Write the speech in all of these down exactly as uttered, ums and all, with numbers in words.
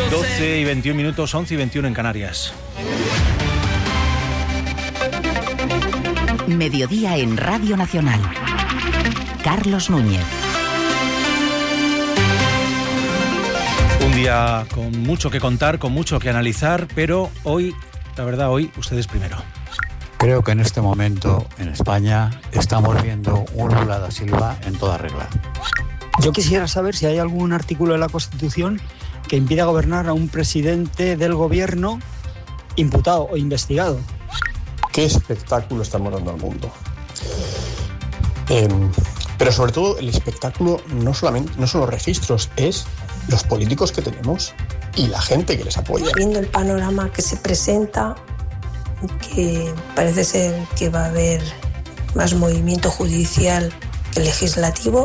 doce y veintiún minutos, once y veintiuno en Canarias. Mediodía en Radio Nacional. Carlos Núñez. Un día con mucho que contar, con mucho que analizar, pero hoy, la verdad, hoy ustedes primero. Creo que en este momento en España estamos viendo un Lula da Silva en toda regla. Yo quisiera saber si hay algún artículo de la Constitución que impida gobernar a un presidente del gobierno imputado o investigado. ¿Qué espectáculo estamos dando al mundo? Eh, pero sobre todo el espectáculo no solamente no son los registros, es los políticos que tenemos y la gente que les apoya. Viendo el panorama que se presenta, que parece ser que va a haber más movimiento judicial que legislativo,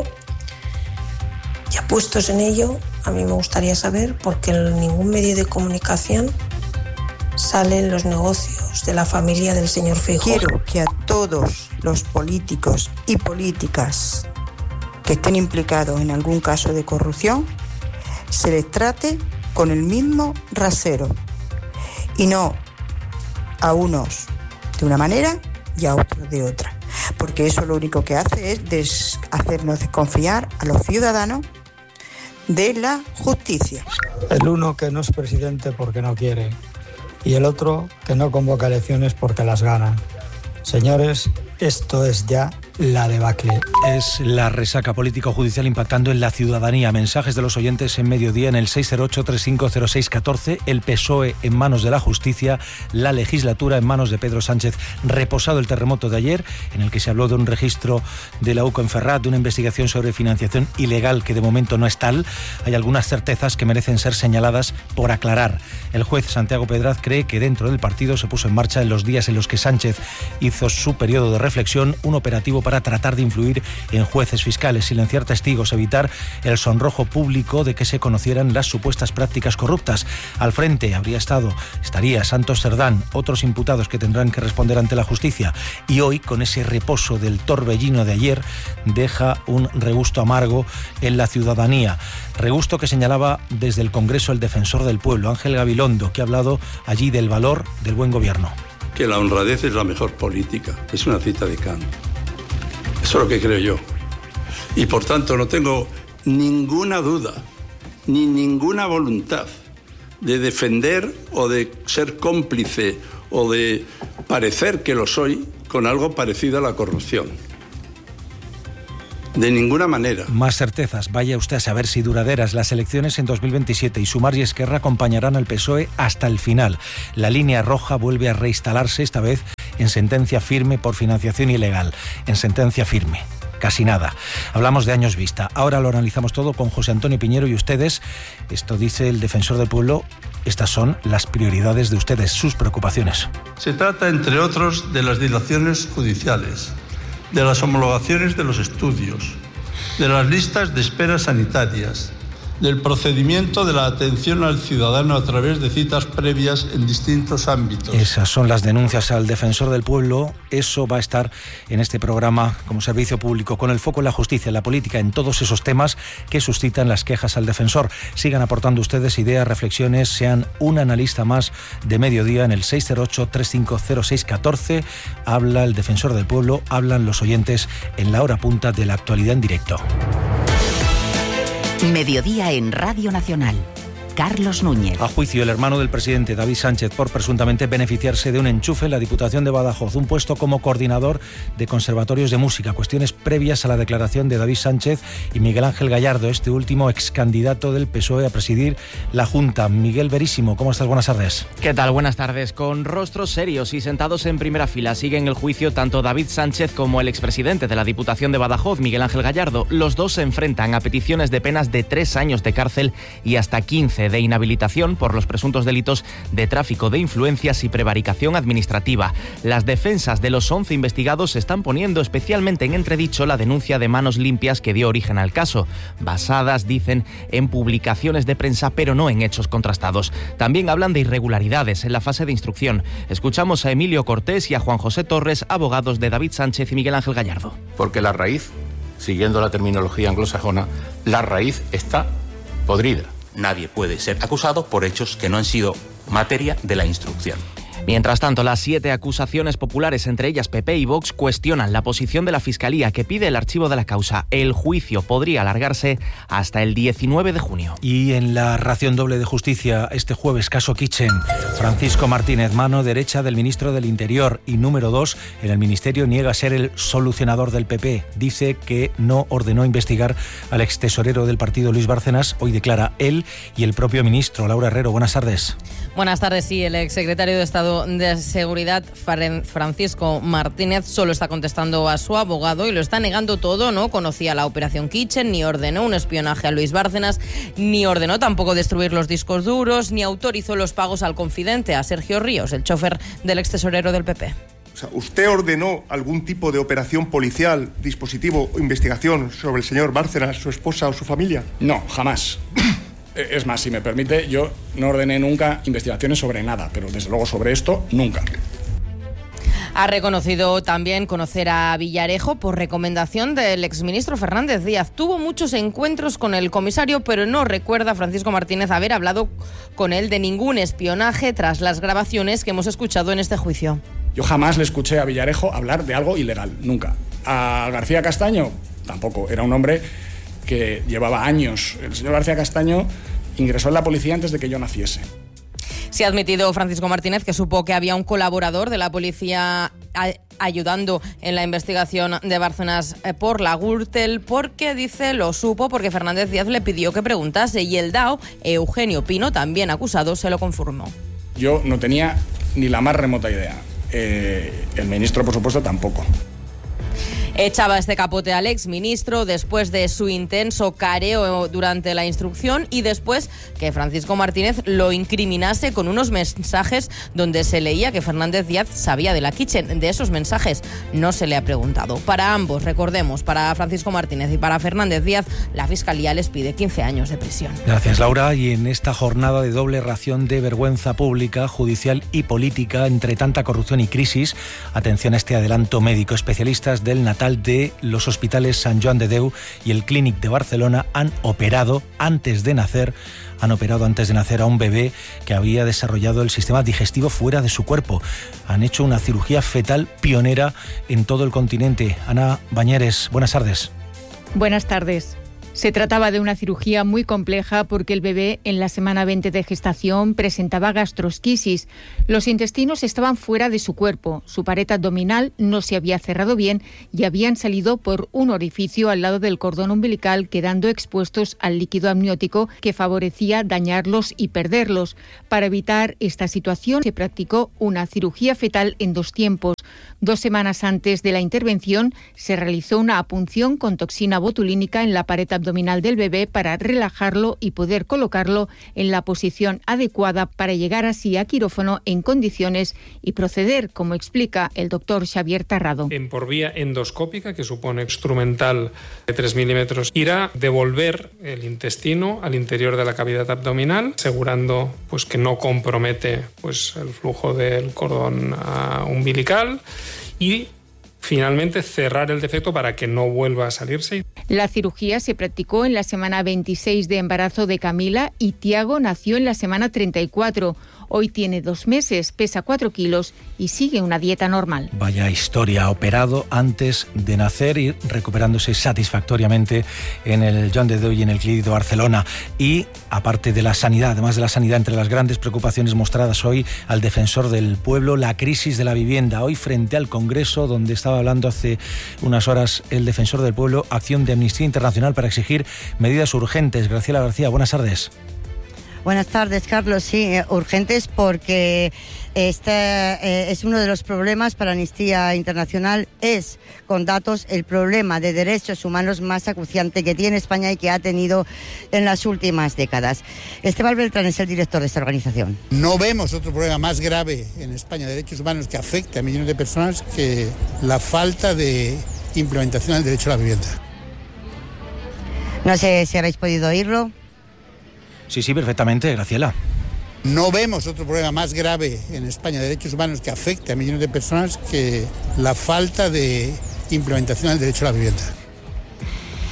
ya puestos en ello, a mí me gustaría saber por qué en ningún medio de comunicación salen los negocios de la familia del señor Feijóo. Quiero que a todos los políticos y políticas que estén implicados en algún caso de corrupción se les trate con el mismo rasero y no a unos de una manera y a otros de otra, porque eso lo único que hace es des- hacernos desconfiar a los ciudadanos de la justicia. El uno que no es presidente porque no quiere y el otro que no convoca elecciones porque las gana. Señores, esto es ya la debacle. Es la resaca político-judicial impactando en la ciudadanía. Mensajes de los oyentes en mediodía en el seis cero ocho, tres cinco cero seis uno cuatro. El P S O E en manos de la justicia, la legislatura en manos de Pedro Sánchez. Reposado el terremoto de ayer, en el que se habló de un registro de la U C O en Ferrat, de una investigación sobre financiación ilegal que de momento no es tal. Hay algunas certezas que merecen ser señaladas por aclarar. El juez Santiago Pedraz cree que dentro del partido se puso en marcha en los días en los que Sánchez hizo su periodo de reflexión un operativo para tratar de influir en jueces, fiscales, silenciar testigos, evitar el sonrojo público de que se conocieran las supuestas prácticas corruptas. Al frente habría estado, estaría Santos Cerdán, otros imputados que tendrán que responder ante la justicia. Y hoy, con ese reposo del torbellino de ayer, deja un regusto amargo en la ciudadanía. Regusto que señalaba desde el Congreso el defensor del pueblo, Ángel Gabilondo, que ha hablado allí del valor del buen gobierno. Que la honradez es la mejor política. Es una cita de Kant. Eso es lo que creo yo. Y por tanto no tengo ninguna duda, ni ninguna voluntad de defender o de ser cómplice o de parecer que lo soy con algo parecido a la corrupción. De ninguna manera. Más certezas, vaya usted a saber si duraderas. Las elecciones en dos mil veintisiete y Sumar y Esquerra acompañarán al P S O E hasta el final. La línea roja vuelve a reinstalarse, esta vez en sentencia firme por financiación ilegal. En sentencia firme. Casi nada. Hablamos de años vista. Ahora lo analizamos todo con José Antonio Piñero y ustedes. Esto dice el defensor del pueblo. Estas son las prioridades de ustedes, sus preocupaciones. Se trata, entre otros, de las dilaciones judiciales, de las homologaciones de los estudios, de las listas de espera sanitarias, del procedimiento de la atención al ciudadano a través de citas previas en distintos ámbitos. Esas son las denuncias al defensor del pueblo. Eso va a estar en este programa como servicio público, con el foco en la justicia, en la política, en todos esos temas que suscitan las quejas al defensor. Sigan aportando ustedes ideas, reflexiones, sean un analista más de mediodía en el seis cero ocho, tres cinco cero seis uno cuatro. Habla el defensor del pueblo, hablan los oyentes en la hora punta de la actualidad en directo. Mediodía en Radio Nacional. Carlos Núñez. A juicio el hermano del presidente, David Sánchez, por presuntamente beneficiarse de un enchufe en la Diputación de Badajoz, un puesto como coordinador de conservatorios de música, cuestiones previas a la declaración de David Sánchez y Miguel Ángel Gallardo, este último ex candidato del P S O E a presidir la Junta. Miguel Verísimo, ¿cómo estás? Buenas tardes. ¿Qué tal? Buenas tardes. Con rostros serios y sentados en primera fila siguen el juicio tanto David Sánchez como el expresidente de la Diputación de Badajoz, Miguel Ángel Gallardo. Los dos se enfrentan a peticiones de penas de tres años de cárcel y hasta quince de inhabilitación por los presuntos delitos de tráfico de influencias y prevaricación administrativa. Las defensas de los once investigados están poniendo especialmente en entredicho la denuncia de manos limpias que dio origen al caso, basadas, dicen, en publicaciones de prensa pero no en hechos contrastados. También hablan de irregularidades en la fase de instrucción. Escuchamos a Emilio Cortés y a Juan José Torres, abogados de David Sánchez y Miguel Ángel Gallardo. Porque la raíz, siguiendo la terminología anglosajona, la raíz está podrida. nadie puede ser acusado por hechos que no han sido materia de la instrucción. Mientras tanto, las siete acusaciones populares, entre ellas P P y Vox, cuestionan la posición de la Fiscalía, que pide el archivo de la causa. El juicio podría alargarse hasta el diecinueve de junio. Y en la ración doble de justicia, este jueves, caso Kitchen, Francisco Martínez, mano derecha del ministro del Interior y número dos en el Ministerio, niega ser el solucionador del P P. Dice que no ordenó investigar al extesorero del partido, Luis Bárcenas. Hoy declara él y el propio ministro. Laura Herrero, buenas tardes. Buenas tardes. Sí, el exsecretario de Estado de Seguridad, Francisco Martínez, solo está contestando a su abogado y lo está negando todo. No conocía la operación Kitchen, ni ordenó un espionaje a Luis Bárcenas, ni ordenó tampoco destruir los discos duros, ni autorizó los pagos al confidente, a Sergio Ríos, el chofer del extesorero del P P. O sea, ¿usted ordenó algún tipo de operación policial, dispositivo o investigación sobre el señor Bárcenas, su esposa o su familia? No, jamás. Es más, si me permite, yo no ordené nunca investigaciones sobre nada, pero desde luego sobre esto, nunca. Ha reconocido también conocer a Villarejo por recomendación del exministro Fernández Díaz. Tuvo muchos encuentros con el comisario, pero no recuerda Francisco Martínez haber hablado con él de ningún espionaje tras las grabaciones que hemos escuchado en este juicio. Yo jamás le escuché a Villarejo hablar de algo ilegal, nunca. A García Castaño, tampoco. Era un hombre que llevaba años. El señor García Castaño ingresó en la policía antes de que yo naciese. Se ha admitido Francisco Martínez que supo que había un colaborador de la policía a- ayudando en la investigación de Bárcenas por la Gürtel, porque, dice, lo supo porque Fernández Díaz le pidió que preguntase, y el D A O, Eugenio Pino, también acusado, se lo confirmó. Yo no tenía ni la más remota idea. Eh, el ministro, por supuesto, tampoco. Echaba este capote al exministro después de su intenso careo durante la instrucción y después que Francisco Martínez lo incriminase con unos mensajes donde se leía que Fernández Díaz sabía de la Kitchen. De esos mensajes no se le ha preguntado. Para ambos, recordemos, para Francisco Martínez y para Fernández Díaz, la Fiscalía les pide quince años de prisión. Gracias, Laura. Y en esta jornada de doble ración de vergüenza pública, judicial y política, entre tanta corrupción y crisis, atención a este adelanto médico. Especialistas del Natal de los hospitales Sant Joan de Déu y el Clínic de Barcelona han operado antes de nacer han operado antes de nacer a un bebé que había desarrollado el sistema digestivo fuera de su cuerpo. Han hecho una cirugía fetal pionera en todo el continente. Ana Bañeres, buenas tardes. Buenas tardes. Se trataba de una cirugía muy compleja porque el bebé en la semana veinte de gestación presentaba gastrosquisis. Los intestinos estaban fuera de su cuerpo, su pared abdominal no se había cerrado bien y habían salido por un orificio al lado del cordón umbilical, quedando expuestos al líquido amniótico que favorecía dañarlos y perderlos. Para evitar esta situación se practicó una cirugía fetal en dos tiempos. Dos semanas antes de la intervención se realizó una punción con toxina botulínica en la pared abdominal del bebé para relajarlo y poder colocarlo en la posición adecuada para llegar así a quirófano en condiciones y proceder, como explica el doctor Xavier Tarrado. En por vía endoscópica, que supone instrumental de tres milímetros, irá devolver el intestino al interior de la cavidad abdominal, asegurando pues, que no compromete pues, el flujo del cordón uh, umbilical y finalmente cerrar el defecto para que no vuelva a salirse. La cirugía se practicó en la semana veintiséis de embarazo de Camila y Tiago nació en la semana treinta y cuatro. Hoy tiene dos meses, pesa cuatro kilos y sigue una dieta normal. Vaya historia, operado antes de nacer y recuperándose satisfactoriamente en el Joan de Déu y en el Clínic de Barcelona. Y aparte de la sanidad, además de la sanidad, entre las grandes preocupaciones mostradas hoy al defensor del pueblo, la crisis de la vivienda. Hoy frente al Congreso, donde estaba hablando hace unas horas el defensor del pueblo, acción de Amnistía Internacional para exigir medidas urgentes. Graciela García, buenas tardes. Buenas tardes, Carlos. Sí, urgentes porque este eh, es uno de los problemas para Amnistía Internacional. Es, con datos, el problema de derechos humanos más acuciante que tiene España y que ha tenido en las últimas décadas. Esteban Beltrán es el director de esta organización. No vemos otro problema más grave en España de derechos humanos que afecta a millones de personas que la falta de implementación del derecho a la vivienda. No sé si habéis podido oírlo. Sí, sí, perfectamente, Graciela. No vemos otro problema más grave en España de derechos humanos que afecta a millones de personas que la falta de implementación del derecho a la vivienda.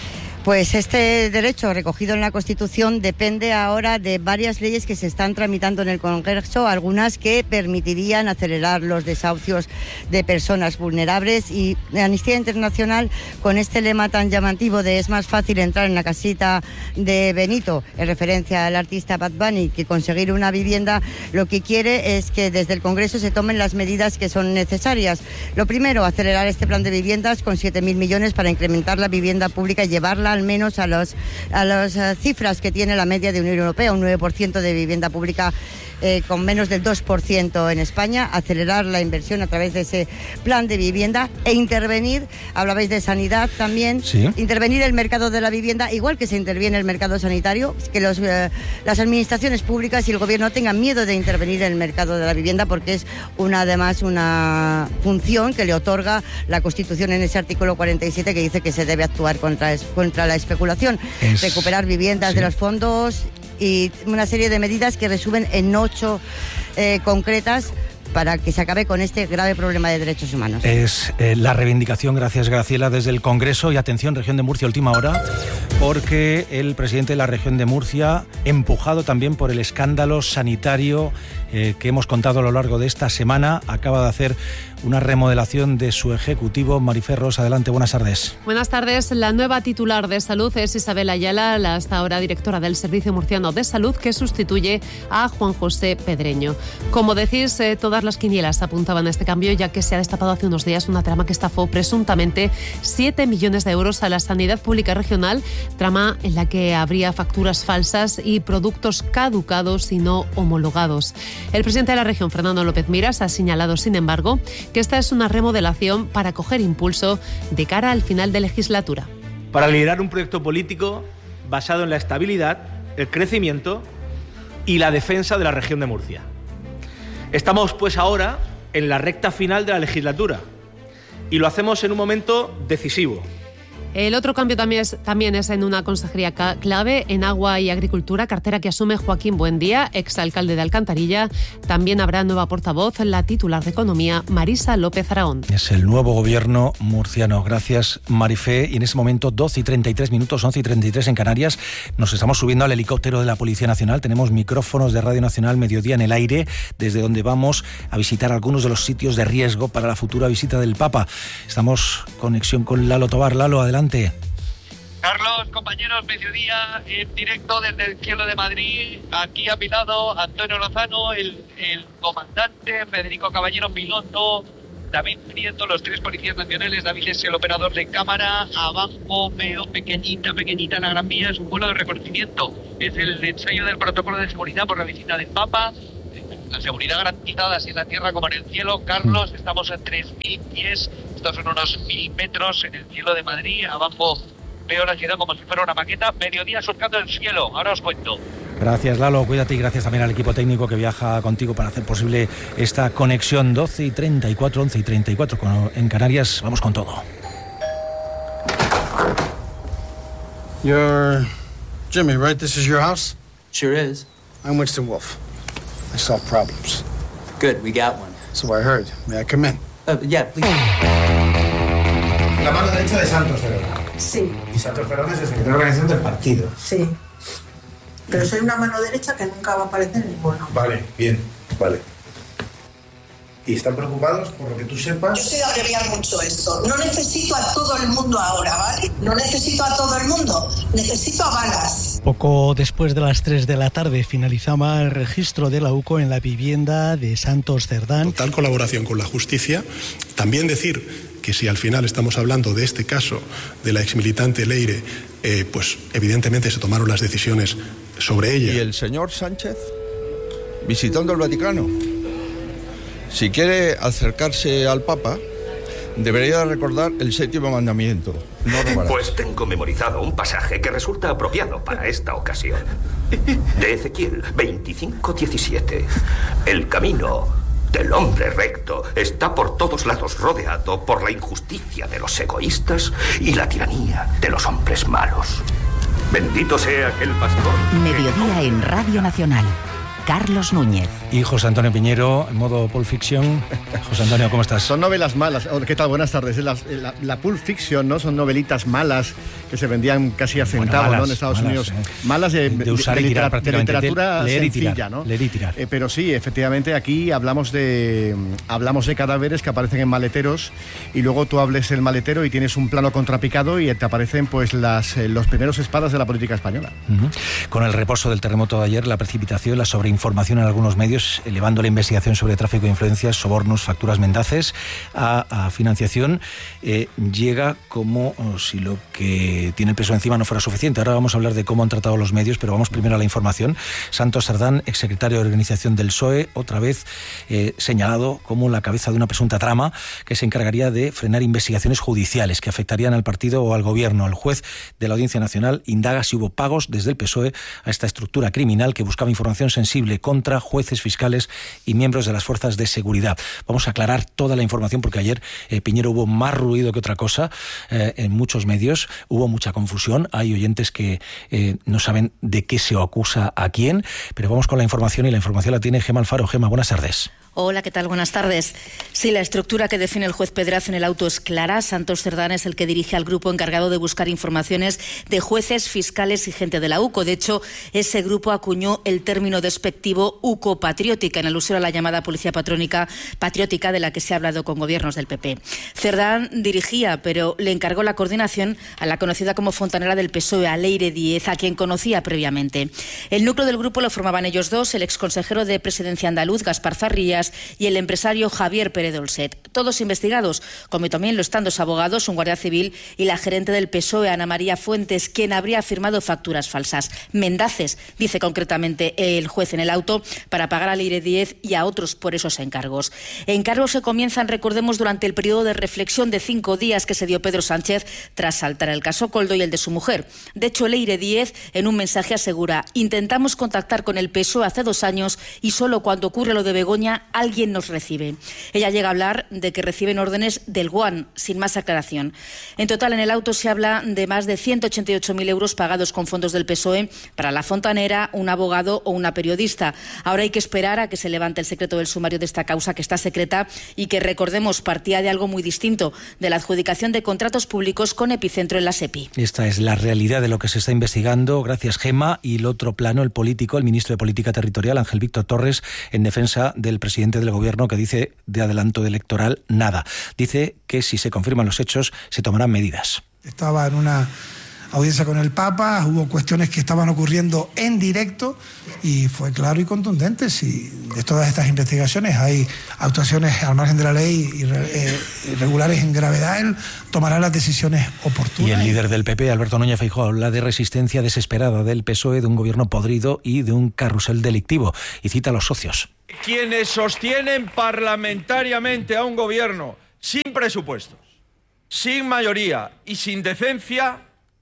Pues este derecho recogido en la Constitución depende ahora de varias leyes que se están tramitando en el Congreso, algunas que permitirían acelerar los desahucios de personas vulnerables, y Amnistía Internacional, con este lema tan llamativo de es más fácil entrar en la casita de Benito, en referencia al artista Bad Bunny, que conseguir una vivienda, lo que quiere es que desde el Congreso se tomen las medidas que son necesarias. Lo primero, acelerar este plan de viviendas con siete mil millones para incrementar la vivienda pública y llevarla al menos a, los, a las uh, cifras que tiene la media de Unión Europea, un nueve por ciento de vivienda pública eh, con menos del dos por ciento en España, acelerar la inversión a través de ese plan de vivienda e intervenir, hablabais de sanidad también, ¿sí? Intervenir el mercado de la vivienda, igual que se interviene el mercado sanitario, que los, eh, las administraciones públicas y el gobierno tengan miedo de intervenir en el mercado de la vivienda, porque es una, además una función que le otorga la Constitución en ese artículo cuarenta y siete, que dice que se debe actuar contra, contra la especulación, es... recuperar viviendas sí. de los fondos y una serie de medidas que resumen en ocho eh, concretas para que se acabe con este grave problema de derechos humanos. Es eh, la reivindicación, gracias Graciela, desde el Congreso. Y atención, región de Murcia, última hora, porque el presidente de la región de Murcia, empujado también por el escándalo sanitario eh, que hemos contado a lo largo de esta semana, acaba de hacer una remodelación de su ejecutivo. Marifer Ros, adelante, buenas tardes. Buenas tardes. La nueva titular de Salud es Isabel Ayala, la hasta ahora directora del Servicio Murciano de Salud, que sustituye a Juan José Pedreño. Como decís, eh, todas las quinielas apuntaban a este cambio, ya que se ha destapado hace unos días una trama que estafó presuntamente siete millones de euros a la sanidad pública regional, trama en la que habría facturas falsas y productos caducados y no homologados. El presidente de la región, Fernando López Miras, ha señalado, sin embargo, que esta es una remodelación para coger impulso de cara al final de legislatura. Para liderar un proyecto político basado en la estabilidad, el crecimiento y la defensa de la región de Murcia. Estamos pues ahora en la recta final de la legislatura y lo hacemos en un momento decisivo. El otro cambio también es, también es en una consejería clave, en Agua y Agricultura, cartera que asume Joaquín Buendía, exalcalde de Alcantarilla. También habrá nueva portavoz, la titular de Economía, Marisa López Araón. Es el nuevo gobierno murciano. Gracias, Marifé. Y en ese momento, doce y treinta y tres minutos, once y treinta y tres en Canarias, nos estamos subiendo al helicóptero de la Policía Nacional. Tenemos micrófonos de Radio Nacional Mediodía en el aire, desde donde vamos a visitar algunos de los sitios de riesgo para la futura visita del Papa. Estamos en conexión con Lalo Tobar. Lalo, adelante. Carlos, compañeros, mediodía en directo desde el cielo de Madrid. Aquí a mi lado Antonio Lozano, el, el comandante, Federico Caballero, piloto, David Prieto, los tres policías nacionales. David es el operador de cámara. Abajo veo pequeñita, pequeñita la Gran Vía, es un vuelo de reconocimiento. Es el ensayo del protocolo de seguridad por la visita del Papa. La seguridad garantizada, así en la tierra como en el cielo. Carlos, estamos a tres mil pies, estos son unos mil metros en el cielo de Madrid. Abajo veo la ciudad como si fuera una maqueta. Mediodía surcando el cielo, ahora os cuento. Gracias, Lalo, cuídate, y gracias también al equipo técnico que viaja contigo para hacer posible esta conexión. Doce y treinta y cuatro, once y treinta y cuatro en Canarias, vamos con todo. You're Jimmy, right? This is your house? Sure is. I'm Winston Wolfe. I solve problems. Good, we got one. So I heard. May I come in? Uh, yeah, please. La mano derecha de Santos Cerón. Sí. Y Santos Cerón es el secretario de organización del partido. Sí. Pero soy una mano derecha que nunca va a aparecer en ninguno. Vale, bien, vale. ¿Y están preocupados por lo que tú sepas? Yo sé abreviar mucho esto. No necesito a todo el mundo ahora, ¿vale? No necesito a todo el mundo. Necesito a balas. Poco después de las tres de la tarde finalizaba el registro de la U C O en la vivienda de Santos Cerdán. Total colaboración con la justicia. También decir que si al final estamos hablando de este caso de la exmilitante Leire, eh, pues evidentemente se tomaron las decisiones sobre ella. ¿Y el señor Sánchez visitando el Vaticano? Si quiere acercarse al Papa, debería recordar el séptimo mandamiento. No robarás. Pues tengo memorizado un pasaje que resulta apropiado para esta ocasión. De Ezequiel veinticinco diecisiete. El camino del hombre recto está por todos lados rodeado por la injusticia de los egoístas y la tiranía de los hombres malos. Bendito sea aquel pastor. Mediodía en Radio Nacional. Carlos Núñez. Y José Antonio Piñero, en modo Pulp Fiction. José Antonio, ¿cómo estás? Son novelas malas. ¿Qué tal? Buenas tardes. La, la, la Pulp Fiction, ¿no? Son novelitas malas que se vendían casi a centavo, bueno, ¿no? En Estados malas, Unidos. Eh. Malas de, de, usar de, y tirar, de, de literatura leer y sencilla, tirar, ¿no? Leer y tirar. Eh, pero sí, efectivamente, aquí hablamos de hablamos de cadáveres que aparecen en maleteros y luego tú hables el maletero y tienes un plano contrapicado y te aparecen pues las eh, los primeros espadas de la política española. Uh-huh. Con el reposo del terremoto de ayer, la precipitación, la sobreinformación en algunos medios, elevando la investigación sobre tráfico de influencias, sobornos, facturas mendaces a, a financiación, eh, llega como oh, si lo que tiene el peso encima no fuera suficiente. Ahora vamos a hablar de cómo han tratado los medios, pero vamos primero a la información. Santos Cerdán, exsecretario de Organización del P S O E, otra vez eh, señalado como la cabeza de una presunta trama que se encargaría de frenar investigaciones judiciales que afectarían al partido o al gobierno. El juez de la Audiencia Nacional indaga si hubo pagos desde el P S O E a esta estructura criminal que buscaba información sensible contra jueces, fiscales y miembros de las fuerzas de seguridad. Vamos a aclarar toda la información porque ayer, eh, Piñero, hubo más ruido que otra cosa eh, en muchos medios, hubo mucha confusión, hay oyentes que eh, no saben de qué se acusa a quién, pero vamos con la información y la información la tiene Gemma Alfaro. Gemma, buenas tardes. Hola, ¿qué tal? Buenas tardes. Sí, la estructura que define el juez Pedraza en el auto es clara. Santos Cerdán es el que dirige al grupo encargado de buscar informaciones de jueces, fiscales y gente de la U C O. De hecho, ese grupo acuñó el término despectivo U C O patriótica en alusión a la llamada policía patrónica patriótica de la que se ha hablado con gobiernos del P P. Cerdán dirigía, pero le encargó la coordinación a la conocida como fontanera del P S O E, a Leire Díez, a quien conocía previamente. El núcleo del grupo lo formaban ellos dos, el exconsejero de Presidencia andaluz, Gaspar Zarrillas, y el empresario Javier Pérez Dolcet. Todos investigados, como también lo están dos abogados, un guardia civil y la gerente del P S O E, Ana María Fuentes, quien habría firmado facturas falsas. Mendaces, dice concretamente el juez en el auto, para pagar a Leire Díez y a otros por esos encargos. Encargos que comienzan, recordemos, durante el periodo de reflexión de cinco días que se dio Pedro Sánchez tras saltar el caso Coldo y el de su mujer. De hecho, Leire Díez, en un mensaje, asegura: intentamos contactar con el P S O E hace dos años y solo cuando ocurre lo de Begoña alguien nos recibe. Ella llega a hablar de que reciben órdenes del G U A N, sin más aclaración. En total, en el auto se habla de más de ciento ochenta y ocho mil euros pagados con fondos del P S O E para la fontanera, un abogado o una periodista. Ahora hay que esperar a que se levante el secreto del sumario de esta causa, que está secreta y que, recordemos, partía de algo muy distinto, de la adjudicación de contratos públicos con epicentro en la SEPI. Esta es la realidad de lo que se está investigando. Gracias, Gemma. Y el otro plano, el político, el ministro de Política Territorial, Ángel Víctor Torres, en defensa del presidente del gobierno, que dice de adelanto electoral nada. Dice que si se confirman los hechos se tomarán medidas. Estaba en una audiencia con el Papa, hubo cuestiones que estaban ocurriendo en directo y fue claro y contundente. Si de todas estas investigaciones hay actuaciones al margen de la ley irregulares en gravedad, él tomará las decisiones oportunas. Y el líder del P P, Alberto Núñez Feijóo, habla de resistencia desesperada del P S O E, de un gobierno podrido y de un carrusel delictivo, y cita a los socios. Quienes sostienen parlamentariamente a un gobierno sin presupuestos, sin mayoría y sin decencia,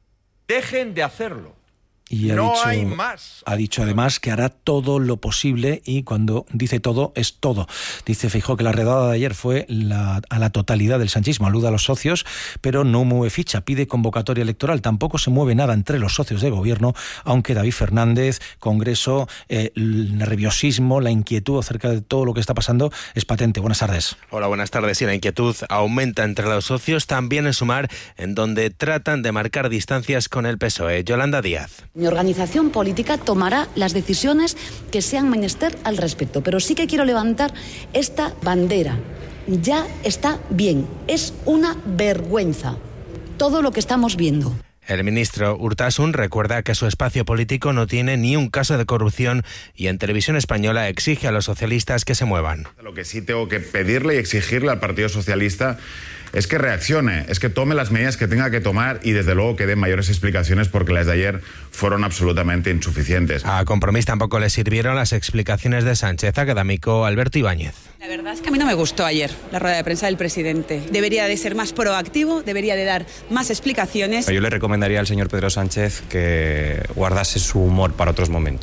dejen de hacerlo. Y ha, no dicho, hay más. ha dicho además que hará todo lo posible, y cuando dice todo, es todo. Dice Feijóo que la redada de ayer fue la, a la totalidad del sanchismo, alude a los socios, pero no mueve ficha, pide convocatoria electoral. Tampoco se mueve nada entre los socios de gobierno, aunque David Fernández, Congreso, eh, el nerviosismo, la inquietud acerca de todo lo que está pasando es patente. Buenas tardes. Hola, buenas tardes. Y la inquietud aumenta entre los socios, también en Sumar, en donde tratan de marcar distancias con el P S O E. Yolanda Díaz. Mi organización política tomará las decisiones que sean menester al respecto, pero sí que quiero levantar esta bandera. Ya está bien, es una vergüenza todo lo que estamos viendo. El ministro Urtasun recuerda que su espacio político no tiene ni un caso de corrupción y en Televisión Española exige a los socialistas que se muevan. Lo que sí tengo que pedirle y exigirle al Partido Socialista es que reaccione, es que tome las medidas que tenga que tomar y desde luego que dé mayores explicaciones, porque las de ayer fueron absolutamente insuficientes. A Compromís tampoco le sirvieron las explicaciones de Sánchez. Académico Alberto Ibáñez. La verdad es que a mí no me gustó ayer la rueda de prensa del presidente. Debería de ser más proactivo, debería de dar más explicaciones. Yo le recomendaría al señor Pedro Sánchez que guardase su humor para otros momentos.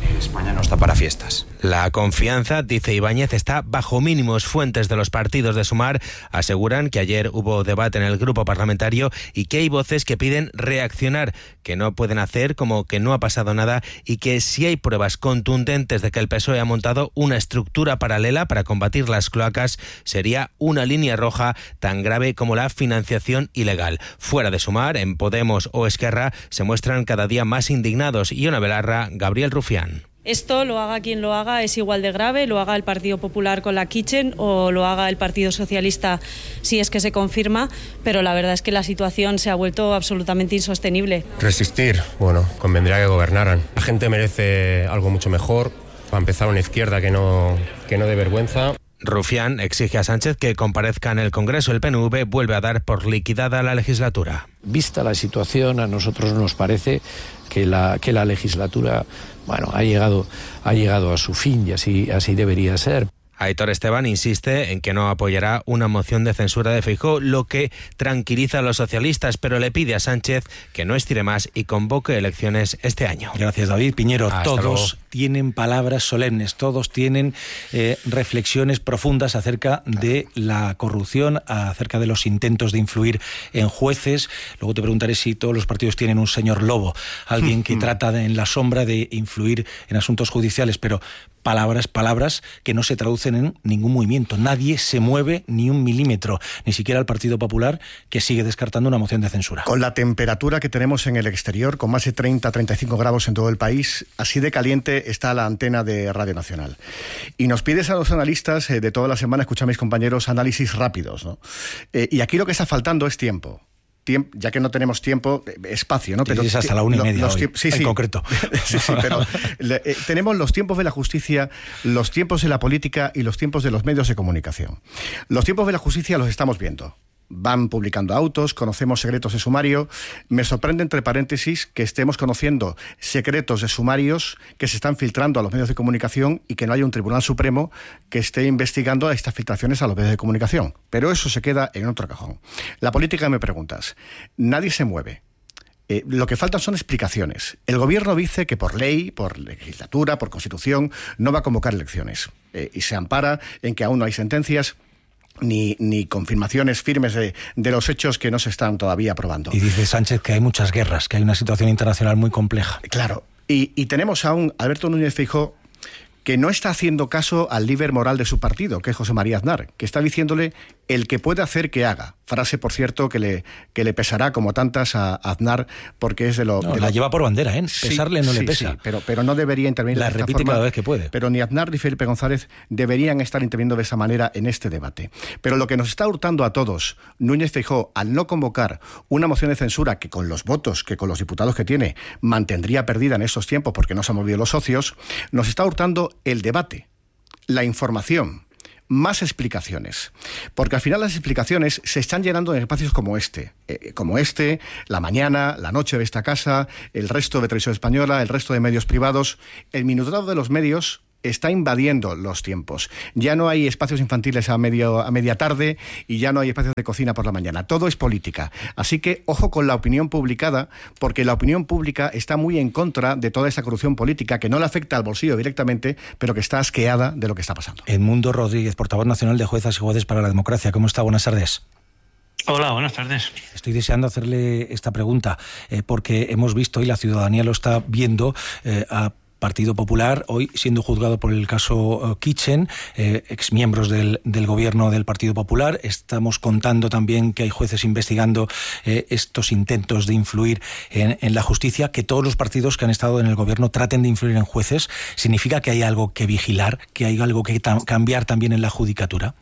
España no está para fiestas. La confianza, dice Ibáñez, está bajo mínimos. Fuentes de los partidos de Sumar aseguran que ayer hubo debate en el grupo parlamentario y que hay voces que piden reaccionar, que no pueden hacer como que no ha pasado nada y que si hay pruebas contundentes de que el P S O E ha montado una estructura paralela para combatir las cloacas, sería una línea roja tan grave como la financiación ilegal. Fuera de Sumar, en Podemos o Esquerra, se muestran cada día más indignados. Iona Belarra, Gabriel Rufián. Esto lo haga quien lo haga, es igual de grave, lo haga el Partido Popular con la Kitchen o lo haga el Partido Socialista si es que se confirma, pero la verdad es que la situación se ha vuelto absolutamente insostenible. Resistir, bueno, convendría que gobernaran. La gente merece algo mucho mejor, para empezar una izquierda que no, que no dé vergüenza. Rufián exige a Sánchez que comparezca en el Congreso. El P N V vuelve a dar por liquidada la legislatura. Vista la situación, a nosotros nos parece que la, que la legislatura, bueno, ha llegado, ha llegado a su fin y así, así debería ser. Aitor Esteban insiste en que no apoyará una moción de censura de Feijóo, lo que tranquiliza a los socialistas, pero le pide a Sánchez que no estire más y convoque elecciones este año. Gracias, David. Piñero, Hasta todos luego. tienen palabras solemnes, todos tienen eh, reflexiones profundas acerca de la corrupción, acerca de los intentos de influir en jueces. Luego te preguntaré si todos los partidos tienen un señor lobo, alguien que trata de, en la sombra de influir en asuntos judiciales, pero palabras, palabras que no se traducen en ningún movimiento. Nadie se mueve ni un milímetro, ni siquiera el Partido Popular, que sigue descartando una moción de censura. Con la temperatura que tenemos en el exterior, con más de treinta a treinta y cinco grados en todo el país, así de caliente está la antena de Radio Nacional. Y nos pides a los analistas, eh, de toda la semana, escucha a mis compañeros, análisis rápidos, ¿no? Eh, y aquí lo que está faltando es tiempo. Tiempo, ya que no tenemos tiempo, espacio, ¿no? Pero es hasta la una y media los, los hoy, sí, en sí. concreto. sí, sí, pero le, eh, tenemos los tiempos de la justicia, los tiempos de la política y los tiempos de los medios de comunicación. Los tiempos de la justicia los estamos viendo. Van publicando autos, conocemos secretos de sumario. Me sorprende, entre paréntesis, que estemos conociendo secretos de sumarios que se están filtrando a los medios de comunicación y que no haya un Tribunal Supremo que esté investigando estas filtraciones a los medios de comunicación. Pero eso se queda en otro cajón. La política, me preguntas, nadie se mueve. Eh, lo que faltan son explicaciones. El gobierno dice que por ley, por legislatura, por constitución, no va a convocar elecciones. Eh, y se ampara en que aún no hay sentencias Ni, ni confirmaciones firmes de, de los hechos que no se están todavía probando. Y dice Sánchez que hay muchas guerras, que hay una situación internacional muy compleja. Claro, y, y tenemos a un Alberto Núñez Feijóo que no está haciendo caso al líder moral de su partido, que es José María Aznar, que está diciéndole el que puede hacer que haga. Frase, por cierto, que le, que le pesará como tantas a Aznar, porque es de lo... No, de la lo... lleva por bandera, ¿eh? Sí, Pesarle no sí, le pesa. Sí, pero, pero no debería intervenir la de esta repite forma. cada vez que puede. Pero ni Aznar ni Felipe González deberían estar interviniendo de esa manera en este debate. Pero lo que nos está hurtando a todos, Núñez Feijóo, al no convocar una moción de censura que con los votos, que con los diputados que tiene, mantendría perdida en estos tiempos porque no se han movido los socios, nos está hurtando el debate, la información, más explicaciones. Porque al final las explicaciones se están llenando en espacios como este, eh, como este, La Mañana, La Noche de esta casa, el resto de Televisión Española, el resto de medios privados. El minutado de los medios está invadiendo los tiempos. Ya no hay espacios infantiles a, medio, a media tarde y ya no hay espacios de cocina por la mañana. Todo es política. Así que ojo con la opinión publicada, porque la opinión pública está muy en contra de toda esa corrupción política que no le afecta al bolsillo directamente, pero que está asqueada de lo que está pasando. Edmundo Rodríguez, portavoz nacional de Juezas y Jueces para la Democracia. ¿Cómo está? Buenas tardes. Hola, buenas tardes. Estoy deseando hacerle esta pregunta, eh, porque hemos visto, y la ciudadanía lo está viendo, eh, a Partido Popular, hoy siendo juzgado por el caso uh, Kitchen, eh, exmiembros del, del gobierno del Partido Popular. Estamos contando también que hay jueces investigando eh, estos intentos de influir en, en la justicia. Que todos los partidos que han estado en el gobierno traten de influir en jueces, ¿significa que hay algo que vigilar, que hay algo que ta- cambiar también en la judicatura?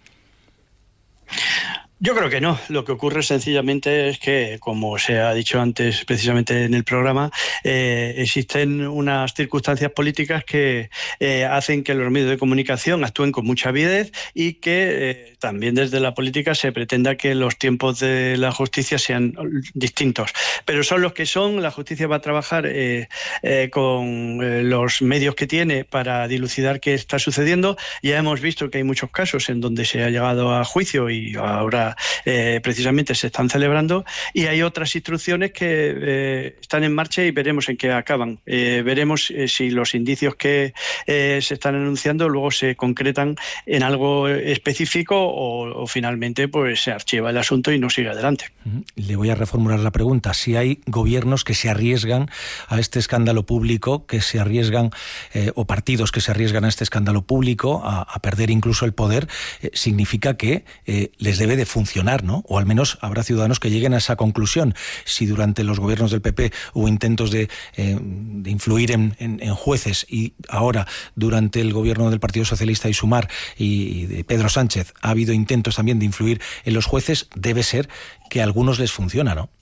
Yo creo que no. Lo que ocurre sencillamente es que, como se ha dicho antes precisamente en el programa, eh, existen unas circunstancias políticas que eh, hacen que los medios de comunicación actúen con mucha avidez y que eh, también desde la política se pretenda que los tiempos de la justicia sean distintos. Pero son los que son. La justicia va a trabajar eh, eh, con eh, los medios que tiene para dilucidar qué está sucediendo. Ya hemos visto que hay muchos casos en donde se ha llegado a juicio y ahora ahora eh, precisamente se están celebrando, y hay otras instrucciones que eh, están en marcha y veremos en qué acaban. Eh, veremos eh, si los indicios que eh, se están anunciando luego se concretan en algo específico o, o finalmente pues se archiva el asunto y no sigue adelante. Le voy a reformular la pregunta. Si hay gobiernos que se arriesgan a este escándalo público, que se arriesgan, eh, o partidos que se arriesgan a este escándalo público, a, a perder incluso el poder, eh, significa que eh, les debe de funcionar, ¿no? O al menos habrá ciudadanos que lleguen a esa conclusión. Si durante los gobiernos del P P hubo intentos de, eh, de influir en, en, en jueces, y ahora durante el gobierno del Partido Socialista y Sumar y de Pedro Sánchez ha habido intentos también de influir en los jueces, debe ser que a algunos les funciona, ¿no?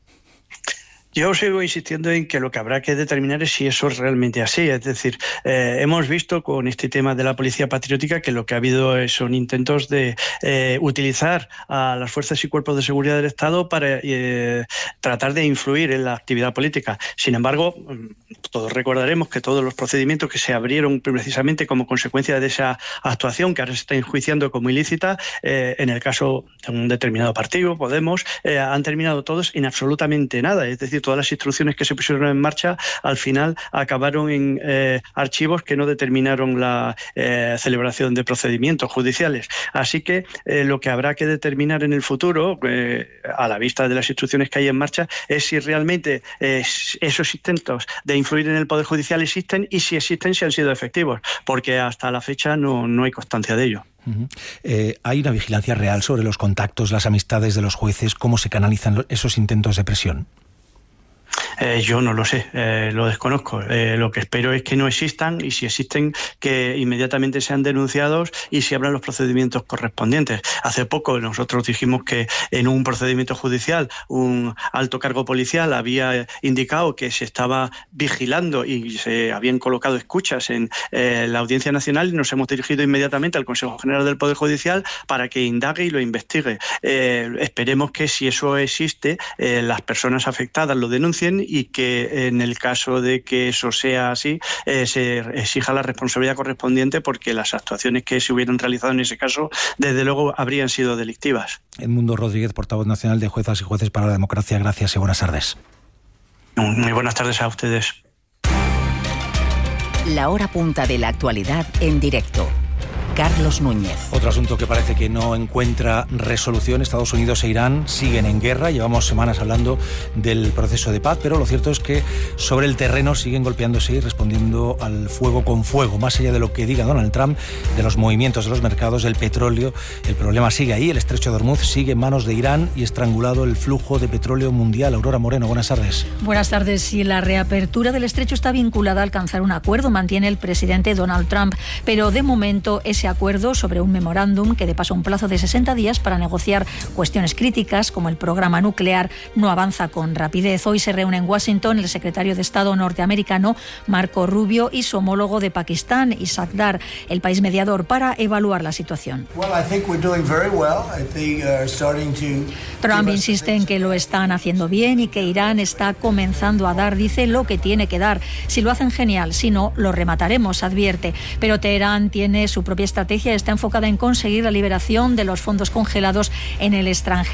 Yo sigo insistiendo en que lo que habrá que determinar es si eso es realmente así. Es decir, eh, hemos visto con este tema de la policía patriótica que lo que ha habido son intentos de eh, utilizar a las fuerzas y cuerpos de seguridad del Estado para eh, tratar de influir en la actividad política. Sin embargo, todos recordaremos que todos los procedimientos que se abrieron precisamente como consecuencia de esa actuación que ahora se está enjuiciando como ilícita, eh, en el caso de un determinado partido, Podemos, eh, han terminado todos en absolutamente nada. Es decir, todas las instrucciones que se pusieron en marcha al final acabaron en eh, archivos que no determinaron la eh, celebración de procedimientos judiciales. Así que eh, lo que habrá que determinar en el futuro, eh, a la vista de las instrucciones que hay en marcha, es si realmente eh, esos intentos de influir en el Poder Judicial existen, y si existen, si han sido efectivos, porque hasta la fecha no, no hay constancia de ello. Uh-huh. Eh, ¿Hay una vigilancia real sobre los contactos, las amistades de los jueces? ¿Cómo se canalizan esos intentos de presión? Eh, yo no lo sé, eh, lo desconozco. Eh, lo que espero es que no existan, y si existen, que inmediatamente sean denunciados y se abran los procedimientos correspondientes. Hace poco nosotros dijimos que en un procedimiento judicial un alto cargo policial había indicado que se estaba vigilando y se habían colocado escuchas en eh, la Audiencia Nacional, y nos hemos dirigido inmediatamente al Consejo General del Poder Judicial para que indague y lo investigue. Eh, esperemos que, si eso existe, eh, las personas afectadas lo denuncien, y que en el caso de que eso sea así, eh, se exija la responsabilidad correspondiente, porque las actuaciones que se hubieran realizado en ese caso, desde luego, habrían sido delictivas. Edmundo Rodríguez, portavoz nacional de Juezas y Jueces para la Democracia, gracias y buenas tardes. Muy buenas tardes a ustedes. La hora punta de la actualidad en directo. Carlos Núñez. Otro asunto que parece que no encuentra resolución. Estados Unidos e Irán siguen en guerra. Llevamos semanas hablando del proceso de paz, pero lo cierto es que sobre el terreno siguen golpeándose y respondiendo al fuego con fuego. Más allá de lo que diga Donald Trump, de los movimientos de los mercados, del petróleo, el problema sigue ahí. El estrecho de Hormuz sigue en manos de Irán y estrangulado el flujo de petróleo mundial. Aurora Moreno, buenas tardes. Buenas tardes. Sí, la reapertura del estrecho está vinculada a alcanzar un acuerdo, mantiene el presidente Donald Trump, pero de momento ese acuerdo sobre un memorándum que, de paso, un plazo de sesenta días para negociar cuestiones críticas como el programa nuclear, no avanza con rapidez. Hoy se reúne en Washington el secretario de Estado norteamericano Marco Rubio y su homólogo de Pakistán, Ishaq Dar, el país mediador, para evaluar la situación. Trump insiste en que lo están haciendo bien y que Irán está comenzando a dar, dice, lo que tiene que dar. Si lo hacen, genial, si no, lo remataremos, advierte. Pero Teherán tiene su propia estrategia, está enfocada en conseguir la liberación de los fondos congelados en el extranjero.